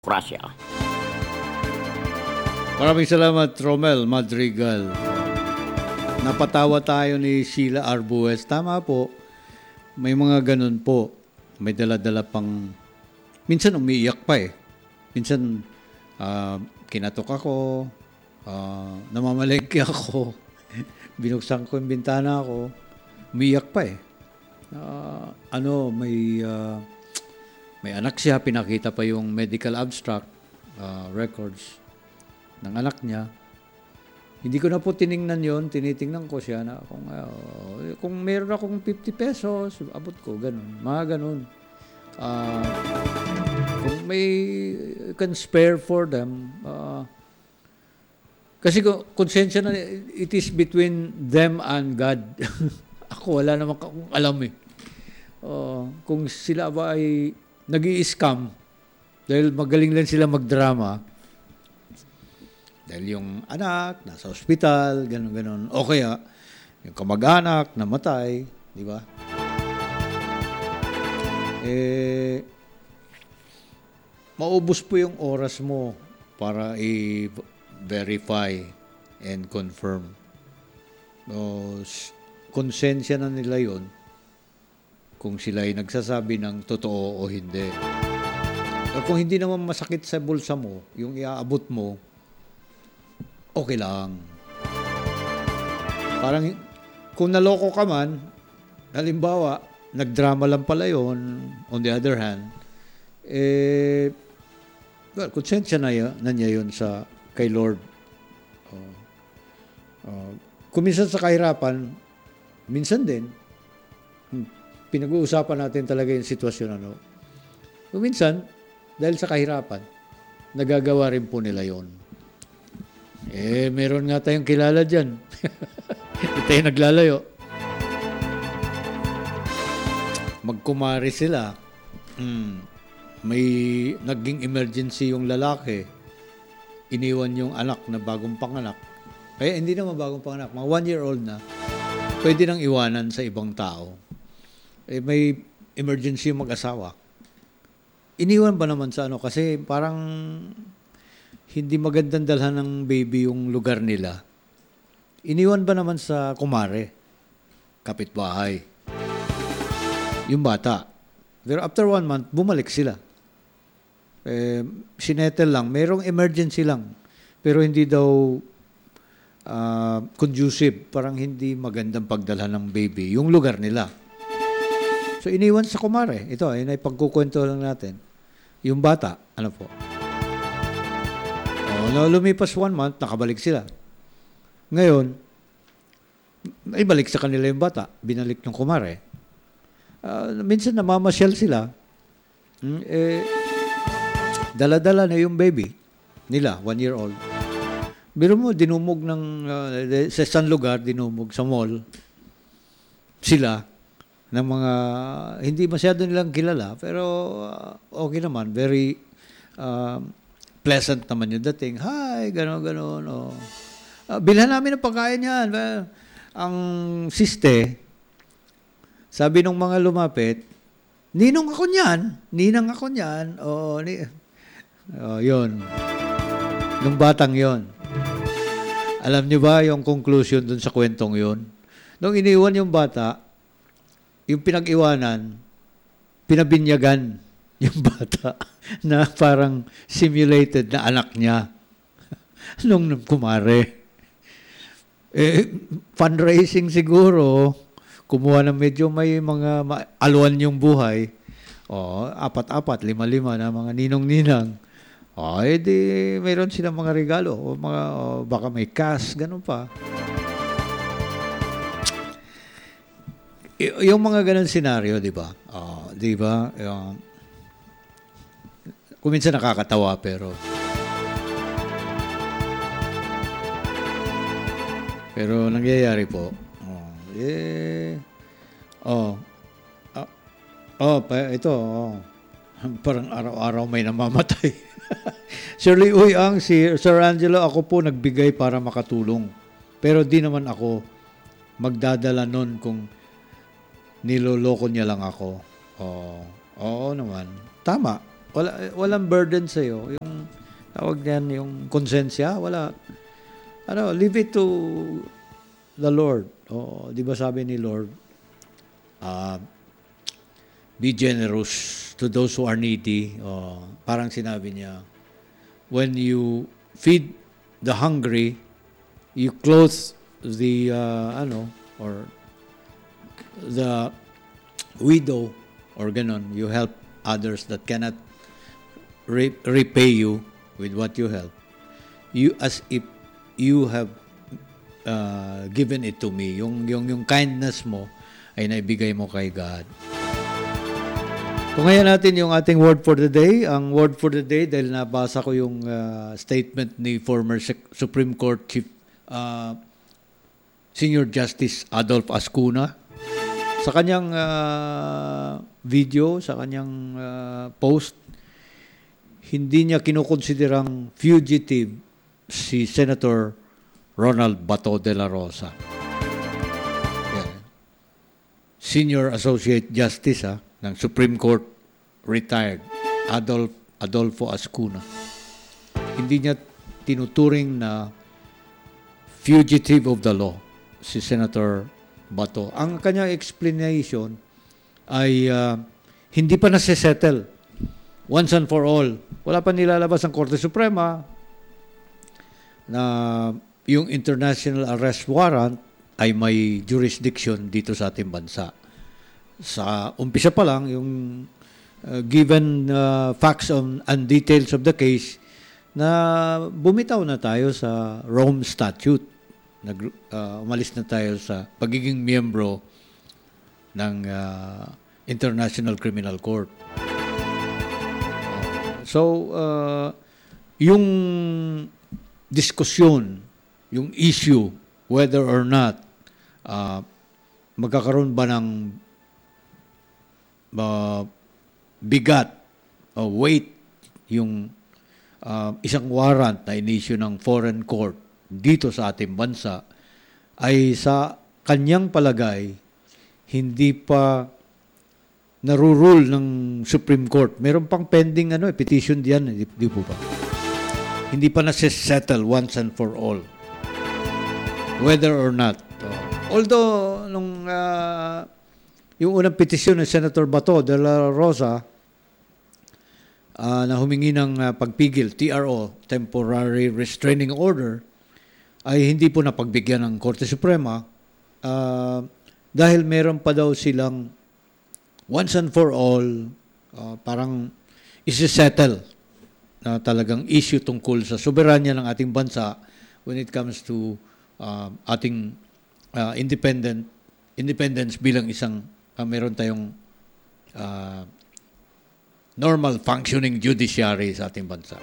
Russia. Maraming salamat, Romel Madrigal. Napatawa tayo ni Sheila Arbues. Tama po, may mga ganun po. May dala-dala pang... Minsan umiiyak pa eh. Minsan kinatok ako, namamalengke ako, binuksan ko yung bintana ko, umiiyak pa eh. May anak siya, pinakita pa yung medical abstract records ng anak niya. Hindi ko na po tiningnan yon, tinitingnan ko siya na kung meron akong 50 pesos, abot ko, ganun, mga ganun. Kung may can spare for them, kasi konsensya na, it is between them and God. Ako, wala naman akong alam eh. Kung sila ba ay nag-i-scam dahil magaling lang sila magdrama, dahil yung anak nasa ospital, ganun-ganun, o kaya yung kamag-anak namatay, di ba? Maubos po yung oras mo para i-verify and confirm. Konsensya na nila yon kung sila ay nagsasabi ng totoo o hindi. Kung hindi naman masakit sa bulsa mo, yung iaabot mo, okay lang. Parang kung naloko ka man, halimbawa, nagdrama lang pala yun, on the other hand, konsensya na niya yun kay Lord. Kung minsan sa kahirapan, minsan din, pinag-uusapan natin talaga yung sitwasyon. Kung minsan, dahil sa kahirapan, nagagawa rin po nila yon. Meron nga tayong kilala dyan. Hindi tayo naglalayo. Magkumari sila. May naging emergency yung lalaki. Iniwan yung anak na bagong panganak. Kaya hindi naman bagong panganak. Mga 1-year-old na. Pwede nang iwanan sa ibang tao. May emergency yung mag-asawa. Iniwan ba naman sa kasi parang hindi magandang dalhan ng baby yung lugar nila. Iniwan ba naman sa kumare, kapitbahay, yung bata. Pero after 1 month, bumalik sila. Sinetel lang, merong emergency lang. Pero hindi daw conducive, parang hindi magandang pagdalhan ng baby yung lugar nila. So, iniwan sa kumare. Ito, yun ay pagkukwento lang natin. Yung bata, po? Lumipas 1 month, nakabalik sila. Ngayon, ay balik sa kanila yung bata. Binalik ng kumare. Minsan namamasyal sila. Dala-dala na yung baby nila, 1-year-old. Biro mo, dinumog sa isang lugar, dinumog sa mall. Sila, ng mga hindi masyado nilang kilala, pero okay naman, very pleasant naman yung dating. Hi, gano'n. Bilhan namin ng pagkain yan. Ang siste, sabi nung mga lumapit, ninang ako niyan. Yun. Nung batang yon. Alam niyo ba yung conclusion dun sa kwentong yon? Nung iniwan yung bata, yung pinag-iwanan, pinabinyagan yung bata na parang simulated na anak niya nung kumare. Fundraising siguro, kumuha ng medyo may mga alwan yung buhay. 4-4, 5-5 na mga ninong-ninang. Di mayroon silang mga regalo. Baka may cash, ganun pa. Yung mga ganun senaryo, di ba? Di ba? Kung minsan nakakatawa, pero nangyayari po. Ito. Parang araw-araw may namamatay. Shirley si Sir Angelo, ako po nagbigay para makatulong. Pero di naman ako magdadala nun kung niloloko niya lang ako. Oo naman. Tama. Walang burden sa iyo. Yung tawag niyan, yung konsensya, wala. Leave it to the Lord. O, di ba sabi ni Lord, uh, be generous to those who are needy. O, parang sinabi niya, when you feed the hungry, you clothe the or the widow or ganon, you help others that cannot repay you with what you help. You as if you have given it to me. Yung kindness mo ay naibigay mo kay God. Kung ngayon natin yung ating word for the day, ang word for the day, dahil nabasa ko yung statement ni former Supreme Court Chief Senior Justice Adolph Ascuna, sa kanyang video, sa kanyang post, hindi niya kinukonsiderang fugitive si Senator Ronald Bato de la Rosa. Yan. Senior Associate Justice ng Supreme Court, retired, Adolfo Ascuna. Hindi niya tinuturing na fugitive of the law si Senator Bato. Ang kanyang explanation ay hindi pa nasisettle once and for all. Wala pa nilalabas ang Korte Suprema na yung international arrest warrant ay may jurisdiction dito sa ating bansa. Sa umpisa pa lang, yung given facts and details of the case, na bumitaw na tayo sa Rome Statute. Umalis na tayo sa pagiging miyembro ng International Criminal Court. So, yung diskusyon, yung issue, whether or not magkakaroon ba ng bigat o weight yung isang warrant na inisyu ng foreign court dito sa ating bansa, ay sa kanyang palagay hindi pa narurule ng Supreme Court. Meron pang pending petition diyan, di po ba? Hindi pa nasisettle once and for all whether or not. Although nung yung unang petisyon ng Senator Bato de la Rosa na humingi ng pagpigil, TRO, Temporary Restraining Order, ay hindi po napagbigyan ng Korte Suprema dahil meron pa daw silang once and for all parang isi-settle na talagang issue tungkol sa soberanya ng ating bansa when it comes to ating independence bilang isang meron tayong normal functioning judiciary sa ating bansa.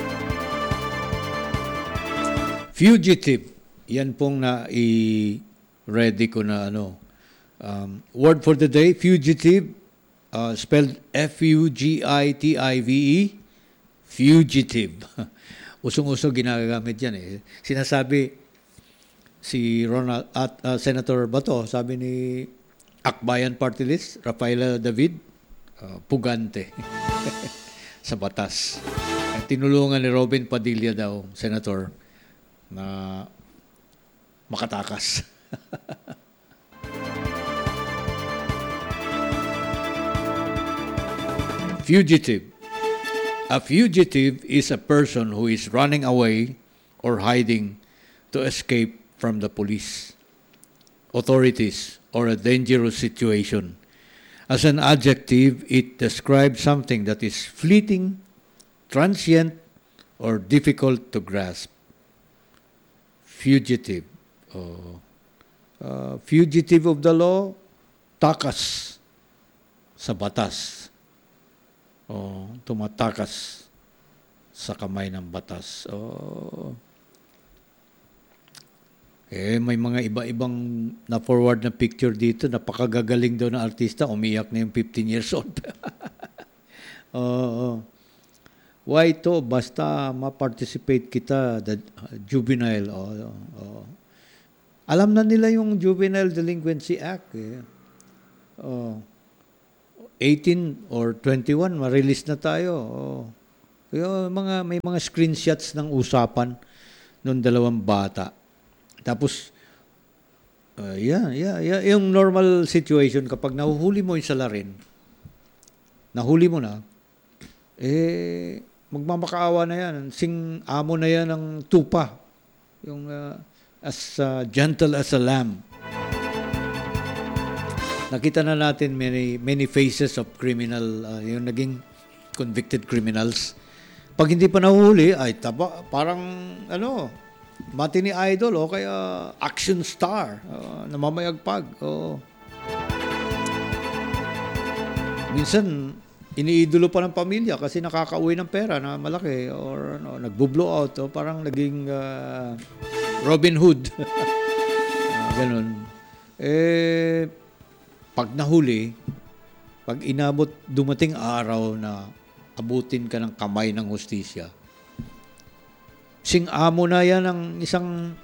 Fugitive, yan pong ready ko na word for the day, fugitive, spelled F-U-G-I-T-I-V-E, fugitive. Usong-uso ginagamit yan eh. Sinasabi si Senator Bato, sabi ni Akbayan Party List, Rafaela David, pugante sa batas. Tinulungan ni Robin Padilla daw, Senator, na makatakas. Fugitive. A fugitive is a person who is running away or hiding to escape from the police, authorities, or a dangerous situation. As an adjective, it describes something that is fleeting, transient, or difficult to grasp. Fugitive. Fugitive of the law, takas sa batas. Tumatakas sa kamay ng batas. May mga iba-ibang na-forward na picture dito. Napakagagaling daw na artista. Umiyak na yung 15 years old. Why to? Basta ma-participate kita, the juvenile. Alam na nila yung Juvenile Delinquency Act. 18 or 21, ma-release na tayo. May mga screenshots ng usapan ng dalawang bata. Tapos, yung normal situation kapag nahuhuli mo yung salarin, nahuli mo na, magmamakaawa na yan. Sing amo na yan ng tupa. Yung as gentle as a lamb. Nakita na natin many faces of criminal, yung naging convicted criminals. Pag hindi pa nahuli, ay parang mati ni idol o kaya action star, namamayagpag. Minsan, iniidolo pa ng pamilya kasi nakakauwi ng pera na malaki or nagbo-blow out o parang naging Robin Hood. Ganun. Pag nahuli, pag inabot, dumating araw na abutin ka ng kamay ng hustisya, sing-amo na yan ng isang,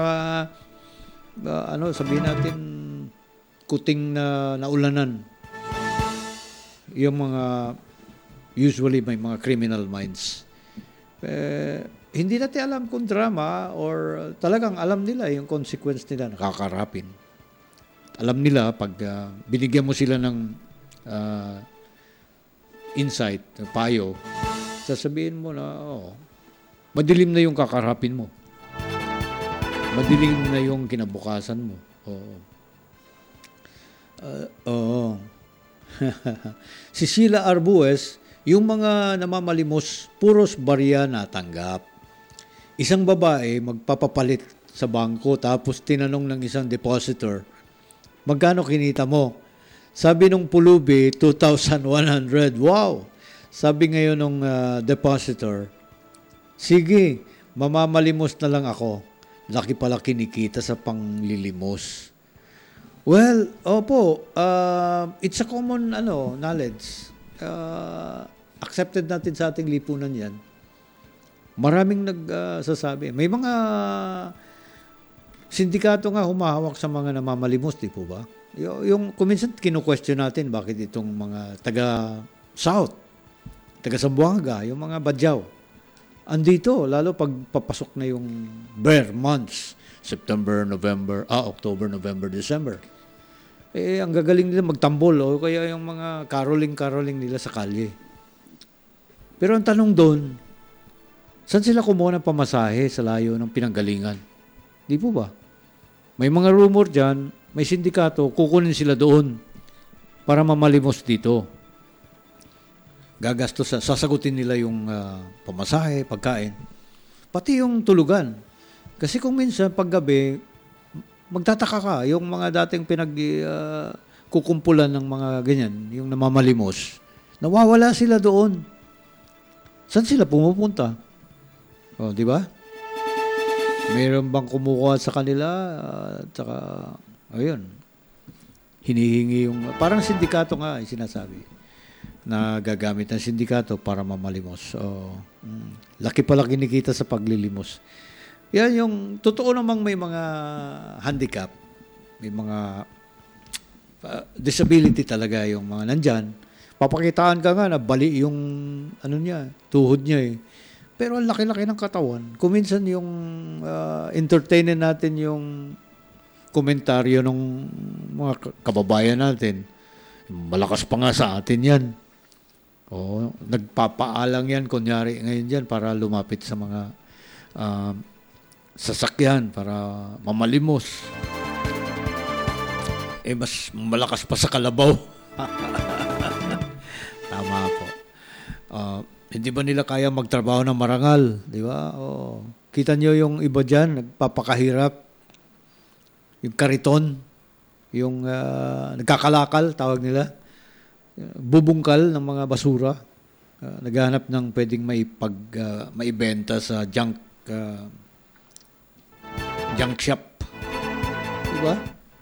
sabihin natin, kuting na naulanan. Yung usually may mga criminal minds. Hindi natin alam kung drama or talagang alam nila yung consequence nila, nakakarapin. Alam nila pag binigyan mo sila ng insight, payo, sasabihin mo na, madilim na yung kakarapin mo. Madilim na yung kinabukasan mo. Si Sheila Arbues, yung mga namamalimos, puros barya natanggap. Isang babae magpapapalit sa bangko tapos tinanong ng isang depositor, magkano kinita mo? Sabi nung pulubi, 2,100. Wow! Sabi ngayon nung depositor, sige, mamamalimos na lang ako. Laki pala kinikita sa panglilimos. Well, opo, it's a common knowledge. Accepted natin sa ating lipunan yan. Maraming nagsasabi. May mga sindikato nga humahawak sa mga namamalimos, di po ba? Yung kuminsan kinu-question natin bakit itong mga taga-South, taga-Zamboanga, yung mga Badyaw, andito, lalo pag papasok na yung bear months, September, November, October, November, December. Ang gagaling nila magtambol o kaya yung mga caroling nila sa kalye. Pero ang tanong doon, saan sila kumuha ng pamasahe sa layo ng pinanggalingan? Di po ba? May mga rumor dyan, may sindikato, kukunin sila doon para mamalimos dito. Gagastos, sasagutin nila yung pamasahe, pagkain, pati yung tulugan. Kasi kung minsan paggabi, magtataka ka, yung mga dating kukumpulan ng mga ganyan, yung namamalimos, nawawala sila doon. Saan sila pumupunta? Di ba? Mayroon bang kumukuha sa kanila? Tsaka, ayun, hinihingi yung, parang sindikato nga, sinasabi, na gagamit ng sindikato para mamalimos. Laki pala kinikita sa paglilimos. Yan yung, totoo namang may mga handicap, may mga disability talaga yung mga nandyan. Papakitaan ka nga na bali yung, tuhod niya eh. Pero ang laki-laki ng katawan. Kuminsan yung entertainin natin yung komentaryo ng mga kababayan natin. Malakas pa nga sa atin yan. Nagpapaalang yan, kunyari ngayon dyan, para lumapit sa mga sasakyan, para mamalimos. Mas malakas pa sa kalabaw. Tama po. Hindi ba nila kaya magtrabaho ng marangal? Di ba? Kita nyo yung iba dyan, nagpapakahirap. Yung kariton, yung nagkakalakal, tawag nila. Bubungkal ng mga basura. Naghahanap ng pwedeng maibenta sa junk shop. Di ba?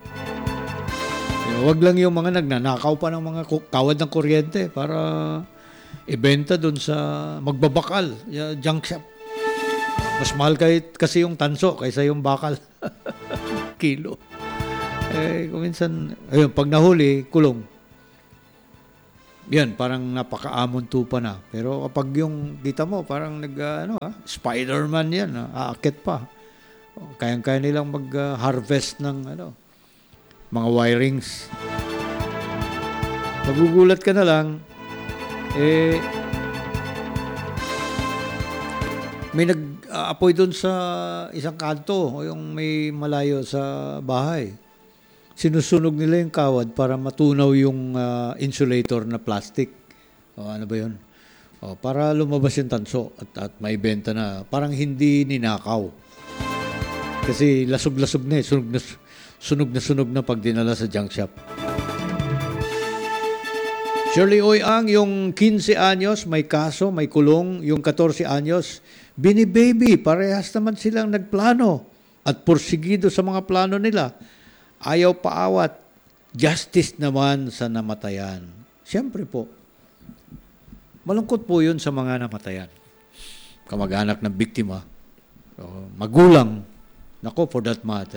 Wag lang yung mga nagnanakaw pa ng mga kawad ng kuryente para ibenta doon sa magbabakal, junk shop. Mas mahal kasi yung tanso kaysa yung bakal. Kilo. Kung minsan, pag nahuli, kulong. yan, parang napaka-amon tupa na. Pero kapag yung kita mo, parang Spider-Man yan, aakit pa. Kayang-kaya nilang mag-harvest ng mga wirings. Magugulat ka na lang, may nag-apoy doon sa isang kanto, yung may malayo sa bahay. Sinusunog nila yung kawad para matunaw yung insulator na plastic. Ano ba yun? Para lumabas yung tanso at may benta na. Parang hindi ninakaw. Kasi lasog-lasog na eh. Sunog na pag dinala sa junk shop. Shirley Oyang, yung 15 anyos, may kaso, may kulong. Yung 14 anyos, bini-baby. Parehas naman silang nagplano at porsigido sa mga plano nila. Ayaw paawat. Justice naman sa namatayan. Siyempre po, malungkot po yun sa mga namatayan. Kamag-anak ng biktima. Magulang. Nako, for that matter.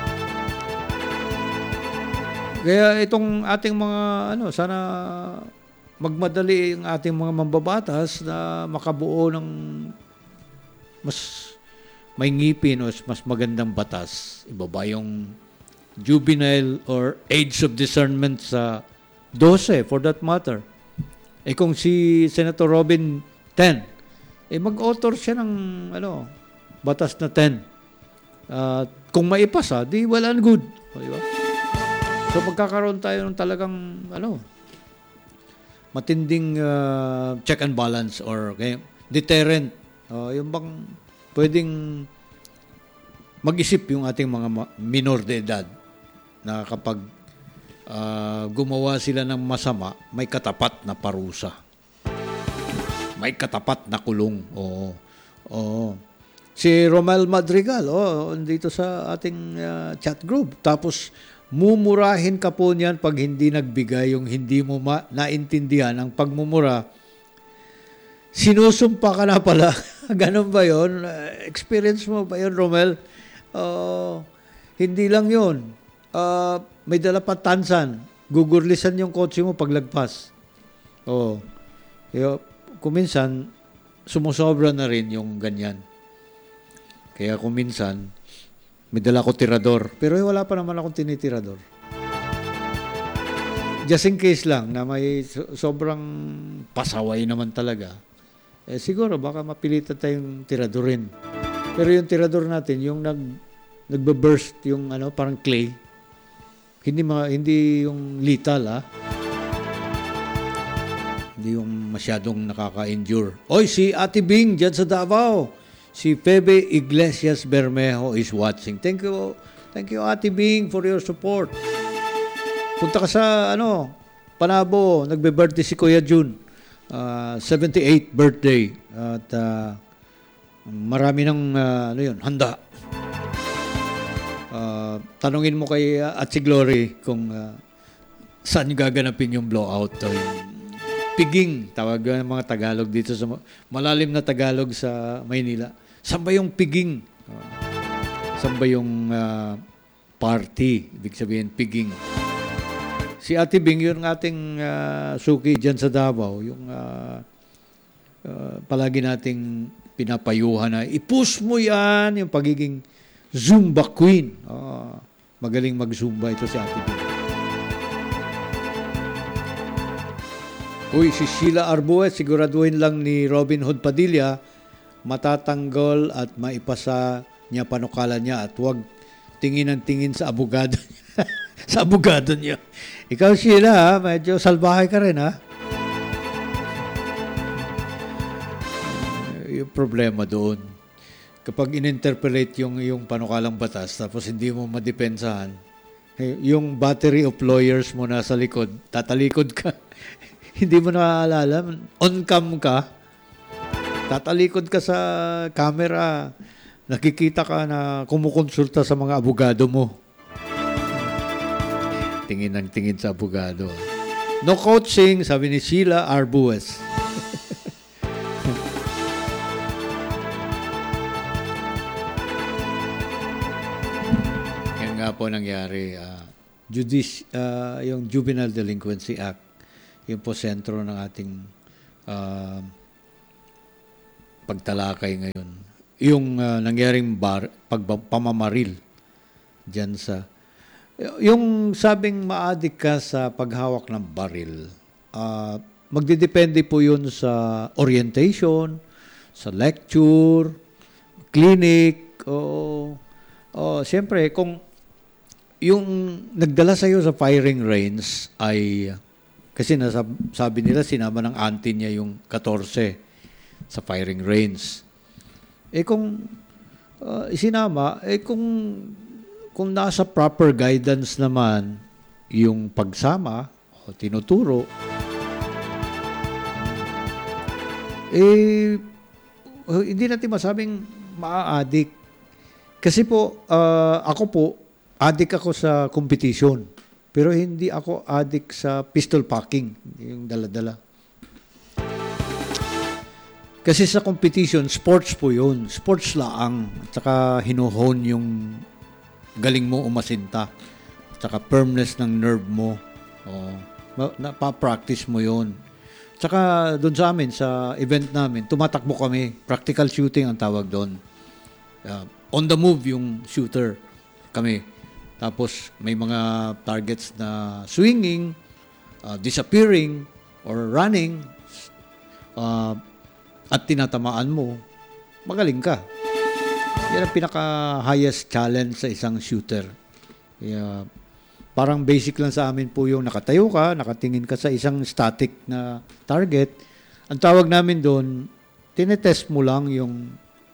Kaya itong ating mga, sana magmadali ang ating mga mambabatas na makabuo ng mas may ngipin o mas magandang batas. Ibaba yung juvenile or age of discernment sa 12 for that matter. Kung si Senator Robin 10, mag-author siya ng batas na 10. Kung maipasa, di well and good. Diba? So magkakaroon tayo ng talagang matinding check and balance or deterrent. Yung bang pwedeng mag-isip yung ating mga minor de edad na kapag gumawa sila ng masama, may katapat na parusa. May katapat na kulong. Oo. Si Romel Madrigal, dito sa ating chat group. Tapos, mumurahin ka po niyan pag hindi nagbigay yung hindi mo naintindihan ang pagmumura. Sinusumpa ka na pala. Ganun ba yun? Experience mo ba yun, Romel? Hindi lang yun. May dala pa tansan. Gugurlisan yung kotse mo paglagpas. Kuminsan, sumusobra na rin yung ganyan. Kaya kuminsan, may dala ko tirador. Pero wala pa naman akong tinitirador. Just in case lang na may sobrang pasaway naman talaga. Siguro baka mapilitan tayong tiradorin. Pero yung tirador natin, yung nagbe-burst yung parang clay. Hindi yung lethal, Hindi yung masyadong nakaka-endure. Oy, si Ate Bing dyan sa Davao. Si Febe Iglesias Bermejo is watching. Thank you, Ate Bing, for your support. Punta ka sa, Panabo, nagbe-birthday si Kuya Jun. 78th birthday. At marami ng, handa. Tanungin mo kay Atsi Glory kung saan gaganapin yung blowout o yung piging, tawag ng mga Tagalog dito sa malalim na Tagalog sa Maynila. Saan ba yung piging? Saan ba yung party? Ibig sabihin, piging. Si Ate Bing, yung ating suki dyan sa Davao, yung palagi nating pinapayuhan na, i-push mo yan, yung pagiging Zumba Queen. Magaling mag-Zumba ito si Ate Bing. Uy, si Sheila Arbuez, siguraduhin lang ni Robin Hood Padilla, matatanggol at maipasa niya panukalan niya at huwag tingin ng tingin sa abogado niya. Sa abogado niya. Ikaw, Sheila, medyo salbahay ka rin, yung problema doon. Kapag in-interpolate yung panukalang batas tapos hindi mo madepensahan, yung battery of lawyers mo nasa likod, tatalikod ka. Hindi mo naaalala, on-cam ka, tatalikod ka sa camera, nakikita ka na kumukonsulta sa mga abogado mo. Tingin ng tingin sa abogado. No coaching, sabi ni Sheila Arbuez. Yan nga po nangyari. Yung Juvenile Delinquency Act. Yun po sentro ng ating pagtalakay ngayon. Yung nangyaring pamamaril dyan sa... Yung sabing maadik ka sa paghawak ng baril, magdidepende po yun sa orientation, sa lecture, clinic, siyempre, kung yung nagdala sa'yo sa firing range ay, kasi sabi nila, sinama ng auntie niya yung 14 sa firing range. Kung isinama, kung nasa proper guidance naman yung pagsama o tinuturo, hindi natin masabing maa-addict. Kasi po, ako po, addict ako sa competition. Pero hindi ako addict sa pistol packing, yung dala-dala. Kasi sa competition, sports po yun. Sports laang. At saka hinuhon yung galing mo umasinta. At saka firmness ng nerve mo. Napapractice mo yun. At saka doon sa amin, sa event namin, tumatakbo kami. Practical shooting ang tawag doon. On the move yung shooter kami. Tapos may mga targets na swinging, disappearing, or running. At tinatamaan mo, magaling ka. Yan ang pinaka-highest challenge sa isang shooter. Kaya, parang basic lang sa amin po yung nakatayo ka, nakatingin ka sa isang static na target. Ang tawag namin doon, tinetest mo lang yung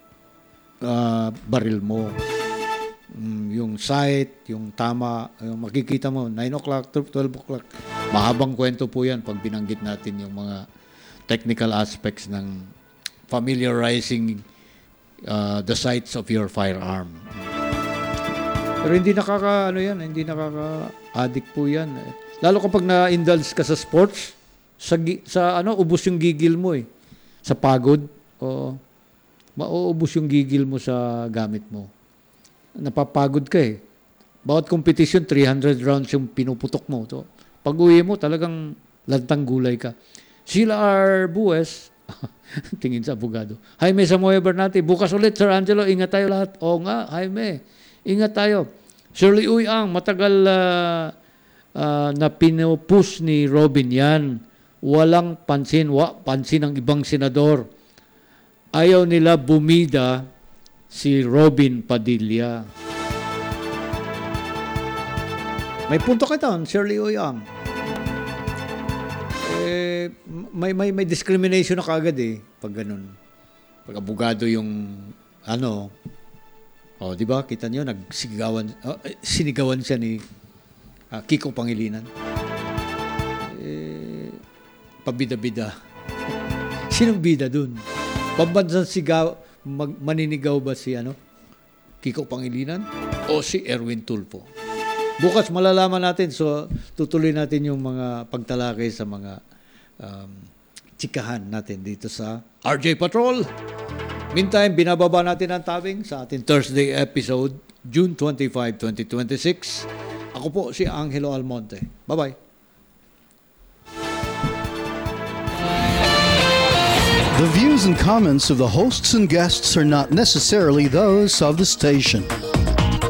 baril mo. Yung sight, yung tama, yung makikita mo, 9 o'clock, 12 o'clock. Mahabang kwento po yan pag binanggit natin yung mga technical aspects ng familiarizing the sights of your firearm. Pero hindi hindi nakaka-addict po yan. Lalo kapag na-indulge ka sa sports, ubos yung gigil mo eh. Sa pagod, mauubos yung gigil mo sa gamit mo. Napapagod ka eh. Bawat competition, 300 rounds yung pinuputok mo. So, pag uwi mo, talagang lantang gulay ka. Sheila R. Bues, tingin sa abogado. Jaime Samoy Bernate, bukas ulit, Sir Angelo, ingat tayo lahat. Oo nga, Jaime, ingat tayo. Shirley Uyang, matagal na pinupush ni Robin yan. Walang pansin, pansin ng ibang senador. Ayaw nila bumida si Robin Padilla. May punto ka doon, Shirley Uyang. May discrimination na kaagad eh, pag ganun. Pag abogado yung, di ba, kita niyo, sinigawan siya ni Kiko Pangilinan. Pabida-bida. Sinong bida dun? Pambansang maninigaw ba si Kiko Pangilinan o si Erwin Tulfo? Bukas malalaman natin, so tutuloy natin yung mga pagtalakay sa mga tsikahan natin dito sa RJ Patrol. Meantime, binababa natin ang tabing sa ating Thursday episode, June 25, 2026. Ako po si Angelo Almonte. Bye-bye. The views and comments of the hosts and guests are not necessarily those of the station.